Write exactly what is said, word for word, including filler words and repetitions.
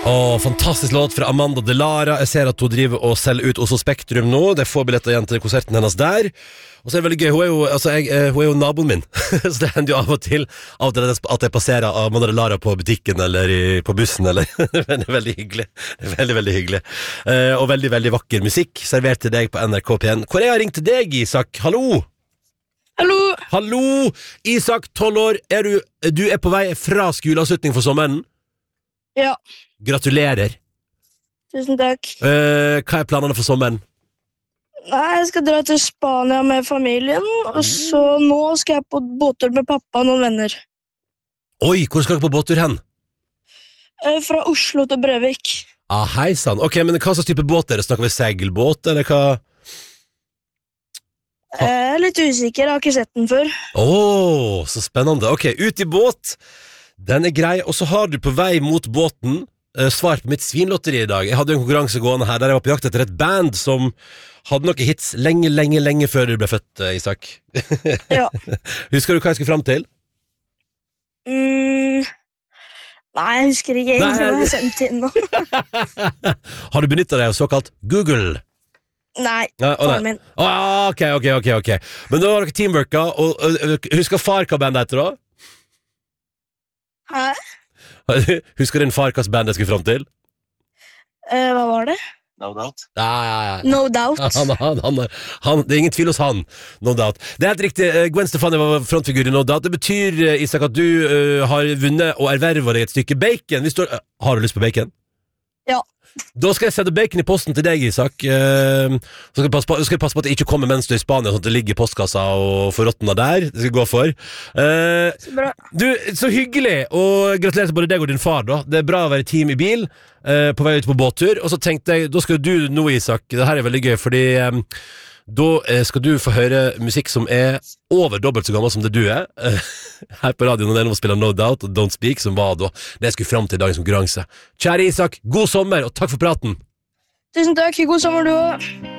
Åh, fantastisk låt fra Amanda Delara. Jeg ser at hun driver og selger ut Oslo Spektrum nå. Det får billetter igjen til konserten hennes der. Og så er det veldig gøy, hun er jo, altså jeg, hun er jo naboen min. Så det hender jo av og til av og til at jeg passerer Amanda Delara på butikken eller i, på bussen. Eller. Det er veldig hyggelig. Det er veldig, veldig hyggelig. Uh, og veldig, veldig vakker musikk servert til deg på N R K P N. Hvor er jeg ringt til deg, Isak? Hallo? Hallo. Hallo, Isak, tolv år. Er du, du er på vei fra skoleavslutning for sommeren? Ja. Gratulerer. Tusen takk. Uh, hva er planene for sommeren? Nei, jeg skal dra til Spania med familien, og så nå skal jeg på båttur med pappa og noen venner. Oi, hvor skal du på båttur hen? Eh, Fra Oslo til Brøvik. Ah, hei sann. Ok, men hva slags type båt er det? Snakker vi seilbåt, eller hva? Jeg er litt usikker, jeg har ikke sett den før. Åh, så spennende. Ok, ut i båt. Den er grei, og så har du på vei mot båten uh, svar på mitt svinlotteri i dag. Jeg hadde en konkurranse gående her, der jeg var på jakt etter et band som hadde noen hits lenge, lenge, lenge før du ble født, uh, Isak. Ja. Husker du hva jeg skulle frem til? Mm, nei, jeg husker ikke egentlig hva jeg sendte inn nå. Har du benyttet deg av såkalt Google? Nei, ja, faren min. Ah, ok, ok, ok, ok. Men da var dere teamworka, og, og, og husker far hva bandet heter da? Hæ? Husker din far hva band jeg skulle frem til? Eh, hva var det? No doubt. Ja, ja, ja. No doubt. Han, han, han, han, det er ingen tvil hos han. No doubt. Det er helt riktig. Gwen Stefani var frontfigur i No doubt. Det betyr, Isak, at du uh, har vunnet og ervervet deg et stykke bacon. Hvis du, uh, har du lyst på bacon? Ja. Da skal jeg sette bacon i posten til deg, Isak. Uh, så skal jeg, passe på, skal jeg passe på at det ikke kommer mens du er i Spania, sånn at det ligger i postkassa og forråtner der. Det skal jeg gå for. Uh, Så bra. du, så hyggelig, og gratulerer til både deg og din far da. Det er bra å være team i bil uh, på vei ut på båttur. Og så tenkte jeg, da skal du nå, Isak, det her er veldig gøy, fordi um, da uh, skal du få høre musikk som er over dobbelt så gammel som det du er. Uh, her på radioen, og det er noe å spille No Doubt og Don't Speak, som var da det jeg skulle frem til dagens konkurranse. Kjære Isak, god sommer, og takk for praten. Tusen takk, god sommer du også.